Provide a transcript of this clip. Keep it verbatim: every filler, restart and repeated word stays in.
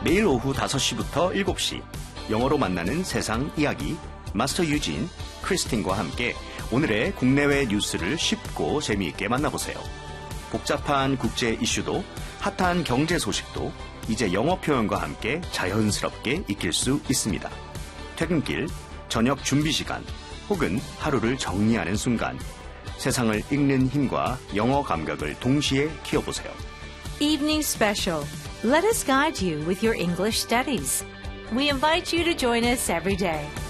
매일 오후 다섯 시부터 일곱 시 영어로 만나는 세상 이야기 마스터 유진, 크리스틴과 함께 오늘의 국내외 뉴스를 쉽고 재미있게 만나보세요. 복잡한 국제 이슈도 핫한 경제 소식도 이제 영어 표현과 함께 자연스럽게 익힐 수 있습니다. 퇴근길, 저녁 준비 시간 혹은 하루를 정리하는 순간 세상을 읽는 힘과 영어 감각을 동시에 키워보세요. Evening Special. Let us guide you with your English studies. We invite you to join us every day.